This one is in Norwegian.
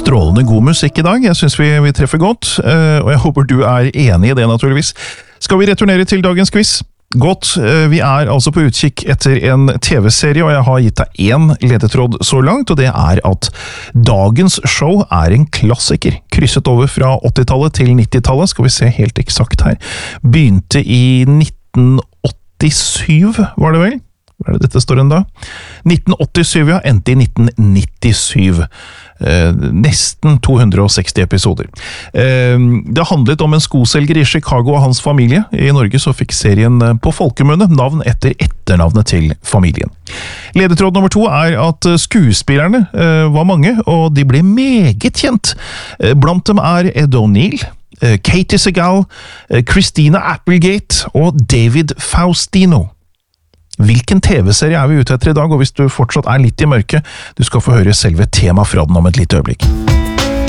strålende god musikk i dag. Jeg synes vi treffer godt, og jeg håper du er enig i det naturligvis. Skal vi returnere til dagens quiz? Godt, vi er altså på utkikk etter en TV-serie, og jeg har gitt deg en ledetråd så langt, og det er at dagens show er en klassiker. Krysset over fra 80-tallet til 90-tallet, skal vi se helt eksakt her. Begynte i 1987, var det vel? Hva er det dette står en da? 1987, ja, endte i 1997. Nesten 260 episoder. Det handlet om en skoselger i Chicago og hans familie. I Norge så fikk serien på folkemunne navn etter etternavnet til familien. Ledetråd nummer 2 er at skuespillerne var mange, og de ble meget kjent. Blant dem er Ed O'Neill, Katie Segal, Christina Applegate og David Faustino. Hvilken TV-serie er vi ute etter i dag, og hvis du fortsatt er litt i mørket, du skal få høre selve tema fra den om et lite øyeblikk.